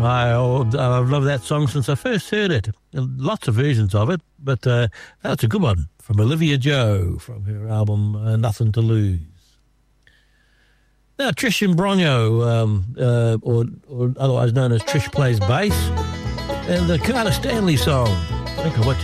I've loved that song since I first heard it. Lots of versions of it, but that's a good one from Olivia Joe from her album Nothing to Lose. Now, Trish Imbrogno, or otherwise known as Trish Plays Bass, and the Carter Stanley song, Think of What You